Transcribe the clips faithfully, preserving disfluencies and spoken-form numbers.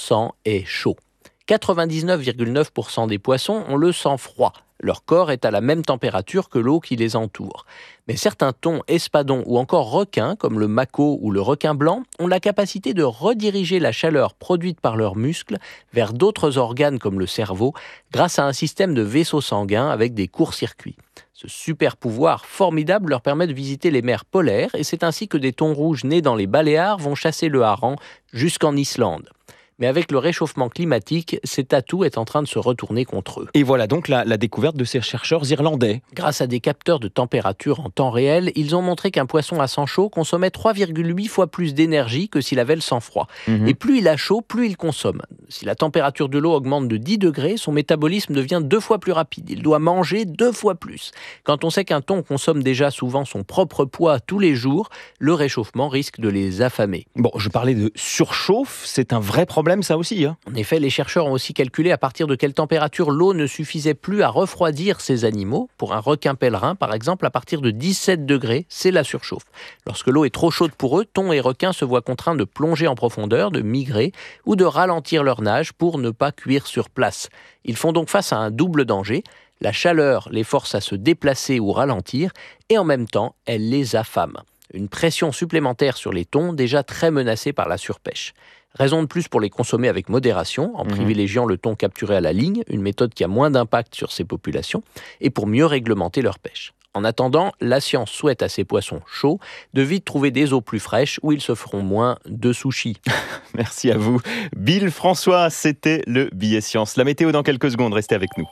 sang est chaud. quatre-vingt-dix-neuf virgule neuf pour cent des poissons ont le sang froid. Leur corps est à la même température que l'eau qui les entoure. Mais certains thons, espadons ou encore requins, comme le maquereau ou le requin blanc, ont la capacité de rediriger la chaleur produite par leurs muscles vers d'autres organes comme le cerveau, grâce à un système de vaisseaux sanguins avec des courts-circuits. Ce super pouvoir formidable leur permet de visiter les mers polaires et c'est ainsi que des thons rouges nés dans les Baléares vont chasser le hareng jusqu'en Islande. Mais avec le réchauffement climatique, cet atout est en train de se retourner contre eux. Et voilà donc la, la découverte de ces chercheurs irlandais. Grâce à des capteurs de température en temps réel, ils ont montré qu'un poisson à sang chaud consommait trois virgule huit fois plus d'énergie que s'il avait le sang froid. Mmh. Et plus il a chaud, plus il consomme. Si la température de l'eau augmente de dix degrés, son métabolisme devient deux fois plus rapide. Il doit manger deux fois plus. Quand on sait qu'un thon consomme déjà souvent son propre poids tous les jours, le réchauffement risque de les affamer. Bon, je parlais de surchauffe, c'est un vrai problème. Ça aussi, hein. En effet, les chercheurs ont aussi calculé à partir de quelle température l'eau ne suffisait plus à refroidir ces animaux. Pour un requin pèlerin, par exemple, à partir de dix-sept degrés, c'est la surchauffe. Lorsque l'eau est trop chaude pour eux, thons et requins se voient contraints de plonger en profondeur, de migrer ou de ralentir leur nage pour ne pas cuire sur place. Ils font donc face à un double danger. La chaleur les force à se déplacer ou ralentir et en même temps, elle les affame. Une pression supplémentaire sur les thons déjà très menacés par la surpêche. Raison de plus pour les consommer avec modération, en mmh. privilégiant le thon capturé à la ligne, une méthode qui a moins d'impact sur ces populations, et pour mieux réglementer leur pêche. En attendant, la science souhaite à ces poissons chauds de vite trouver des eaux plus fraîches où ils se feront moins de sushis. Merci à vous. Bill François, c'était le Billet Science. La météo dans quelques secondes, restez avec nous.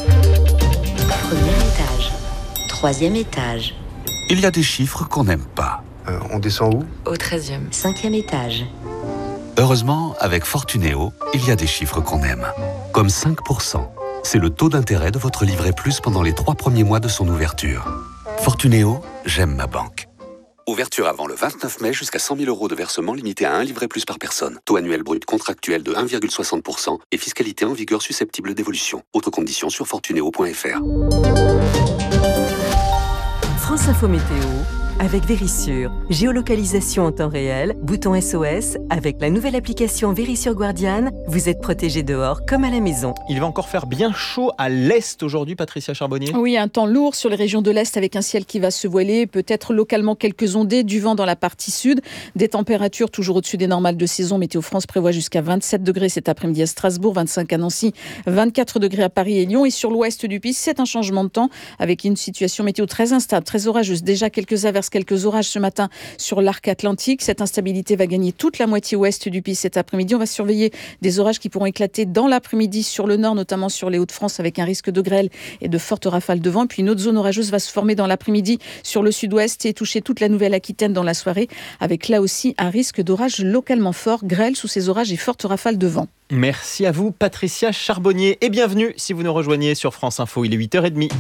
Premier étage, troisième étage. Il y a des chiffres qu'on n'aime pas. Euh, on descend où ? Au treizième. Cinquième étage. Heureusement, avec Fortunéo, il y a des chiffres qu'on aime. Comme cinq pour cent. C'est le taux d'intérêt de votre livret plus pendant les trois premiers mois de son ouverture. Fortunéo, j'aime ma banque. Ouverture avant le vingt-neuf mai jusqu'à cent mille euros de versement limité à un livret plus par personne. Taux annuel brut contractuel de un virgule soixante pour cent et fiscalité en vigueur susceptible d'évolution. Autres conditions sur fortunéo point f r. France Info Météo avec Vérissure. Géolocalisation en temps réel, bouton S O S. Avec la nouvelle application Vérissure Guardian, vous êtes protégé dehors comme à la maison. Il va encore faire bien chaud à l'est aujourd'hui, Patricia Charbonnier. Oui, un temps lourd sur les régions de l'est avec un ciel qui va se voiler, peut-être localement quelques ondées, du vent dans la partie sud, des températures toujours au-dessus des normales de saison. Météo France prévoit jusqu'à vingt-sept degrés cet après-midi à Strasbourg, vingt-cinq à Nancy, vingt-quatre degrés à Paris et Lyon. Et sur l'ouest du pays, c'est un changement de temps avec une situation météo très instable, très orageuse. Déjà quelques averses, quelques orages ce matin sur l'arc atlantique. Cette instabilité va gagner toute la moitié ouest du pays cet après-midi. On va surveiller des orages qui pourront éclater dans l'après-midi sur le nord, notamment sur les Hauts-de-France, avec un risque de grêle et de fortes rafales de vent. Puis une autre zone orageuse va se former dans l'après-midi sur le sud-ouest et toucher toute la Nouvelle-Aquitaine dans la soirée, avec là aussi un risque d'orage localement fort, grêle sous ces orages et fortes rafales de vent. Merci à vous, Patricia Charbonnier, et bienvenue si vous nous rejoignez sur France Info. Il est huit heures trente.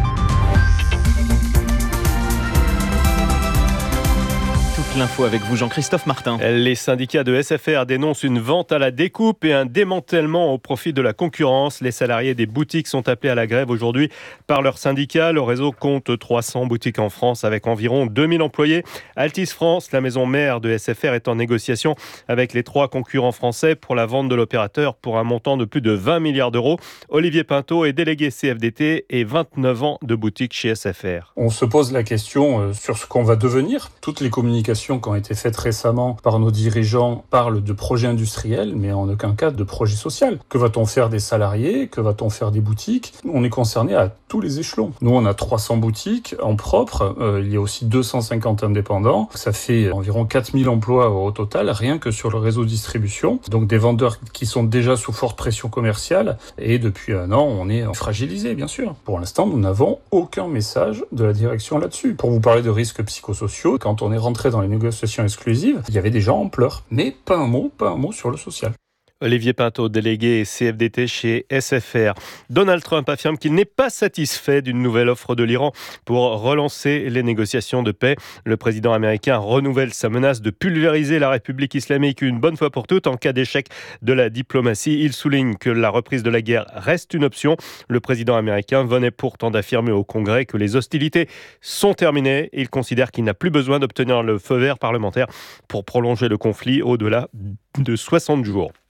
L'info avec vous, Jean-Christophe Martin. Les syndicats de S F R dénoncent une vente à la découpe et un démantèlement au profit de la concurrence. Les salariés des boutiques sont appelés à la grève aujourd'hui par leur syndicat. Le réseau compte trois cents boutiques en France avec environ deux mille employés. Altis France, la maison mère de S F R, est en négociation avec les trois concurrents français pour la vente de l'opérateur pour un montant de plus de vingt milliards d'euros. Olivier Pinto est délégué C F D T et vingt-neuf ans de boutique chez S F R. On se pose la question sur ce qu'on va devenir. Toutes les communications qui ont été faites récemment par nos dirigeants parlent de projet industriel, mais en aucun cas de projet social. Que va-t-on faire des salariés ? Que va-t-on faire des boutiques ? On est concerné à tous les échelons. Nous, on a trois cents boutiques en propre. Euh, il y a aussi deux cent cinquante indépendants. Ça fait environ quatre mille emplois au total, rien que sur le réseau de distribution. Donc des vendeurs qui sont déjà sous forte pression commerciale. Et depuis un an, on est fragilisé, bien sûr. Pour l'instant, nous n'avons aucun message de la direction là-dessus. Pour vous parler de risques psychosociaux, quand on est rentré dans les négociations exclusives, il y avait des gens en pleurs. Mais pas un mot, pas un mot sur le social. Olivier Pinto, délégué C F D T chez S F R. Donald Trump affirme qu'il n'est pas satisfait d'une nouvelle offre de l'Iran pour relancer les négociations de paix. Le président américain renouvelle sa menace de pulvériser la République islamique une bonne fois pour toutes en cas d'échec de la diplomatie. Il souligne que la reprise de la guerre reste une option. Le président américain venait pourtant d'affirmer au Congrès que les hostilités sont terminées. Il considère qu'il n'a plus besoin d'obtenir le feu vert parlementaire pour prolonger le conflit au-delà de soixante jours.